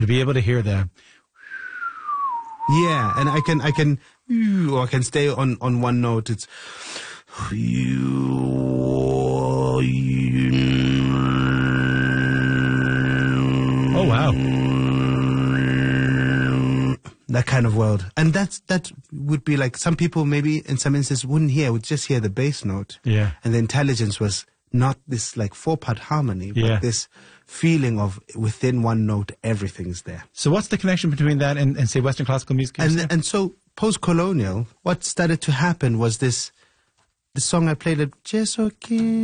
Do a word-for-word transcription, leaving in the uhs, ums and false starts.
To be able to hear the... Yeah, and I can, I can, or I can stay on, on one note. It's... Oh, wow. That kind of world. And that's, that would be like, some people maybe in some instances wouldn't hear, would just hear the bass note. Yeah. And the intelligence was not this like four-part harmony, but Yeah. this feeling of within one note, everything's there. So what's the connection between that and, and say, Western classical music? And and so post-colonial, what started to happen was this, the song I played at Jesuit.